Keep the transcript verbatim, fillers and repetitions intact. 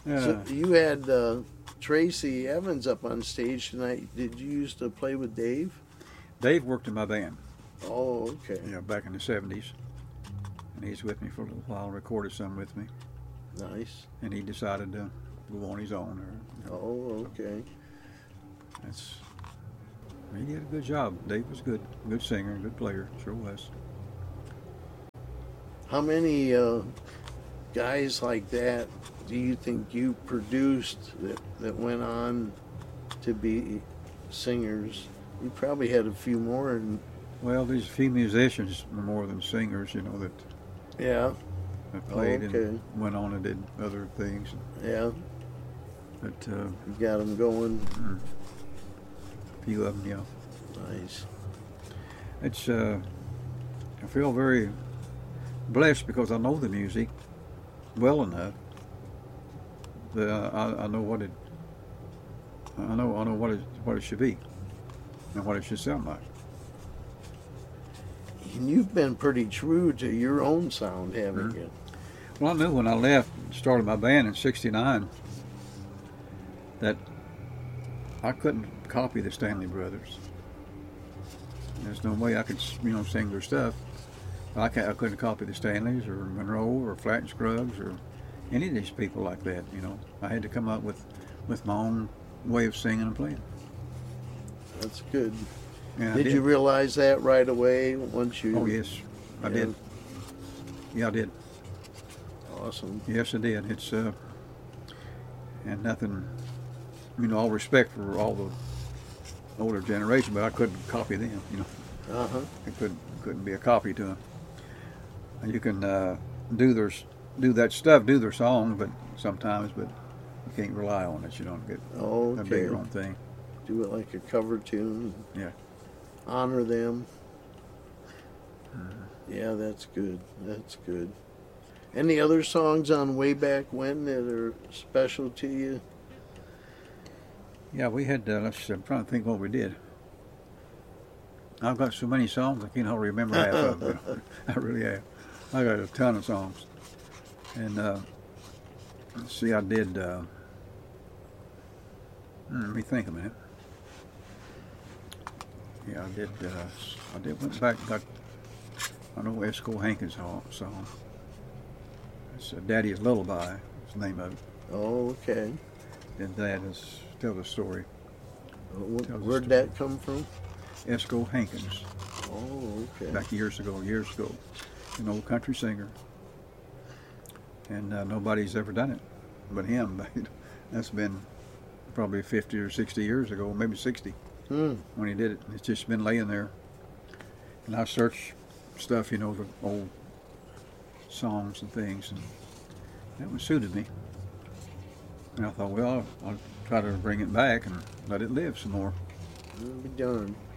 Uh, So you had uh, Tracy Evans up on stage tonight. Did you used to play with Dave? Dave worked in my band, Oh, okay. you know, back in the seventies, and he's with me for a little while. Recorded some with me, Nice. and he decided to go on his own. Or, you know, Oh, so okay. that's he did a good job. Dave was good, good singer, good player, sure was. How many uh, guys like that do you think you produced that, that went on to be singers? You probably had a few more. And Well, there's a few musicians more than singers, you know, that, yeah. that Oh, played okay. and went on and did other things. Yeah. But uh, You got them going. mm, a few of them, yeah. Nice. It's uh, I feel very blessed because I know the music well enough that I, I know what it I know I know what it what it should be and what it should sound like. And you've been pretty true to your own sound, haven't Mhm. you? Well, I knew when I left, started my band in sixty-nine, that I couldn't copy the Stanley Brothers. There's no way I could, you know, sing their stuff. I, can't, I couldn't copy the Stanleys or Monroe or Flatt and Scruggs or any of these people like that, you know. I had to come up with, with my own way of singing and playing. That's good. And I Did, did. you realize that right away once you? Oh, yes, I Yeah. did. Yeah, I did. Awesome. Yes, I did. It's, uh, and nothing, you know, all respect for all the older generation, but I couldn't copy them, you know. Uh huh. It couldn't, couldn't be a copy to them. And you can uh, do their, do that stuff, do their song, but sometimes, but you can't rely on it. You don't get Oh, a big okay. your own thing. Do it like a cover tune. Yeah. Honor them. Mhm. Yeah, that's good. That's good. Any other songs on Way Back When that are special to you? Yeah, we had. Uh, let's. See, I'm trying to think what we did. I've got so many songs I can't hardly remember half of them. I really have. I got a ton of songs, and uh, let's see, I did. Uh, hmm, let me think a minute. Yeah, I did. Uh, I did went back and got. I know Esco Hankins' song. It's uh, Daddy's Lullaby. Is the name of it. Oh, okay. And that is tell the story. Wh- Tells the Where'd story. that come from? Esco Hankins, Oh, okay. back years ago, years ago, an old country singer, and uh, nobody's ever done it but him. That's been probably fifty or sixty years ago, maybe sixty, Hmm. when he did it. It's just been laying there, and I searched stuff, you know, the old songs and things, and that one suited me. And I thought, well, I'll, I'll try to bring it back and let it live some more. It'll be done.